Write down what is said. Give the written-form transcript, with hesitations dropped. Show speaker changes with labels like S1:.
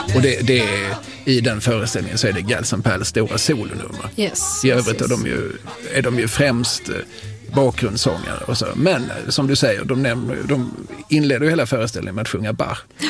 S1: Och det är, i den föreställningen så är det Gelson Palls stora solonummer. I övrigt är de ju främst bakgrundssångare och så. Men som du säger, de inleder ju hela föreställningen med att sjunga Bach.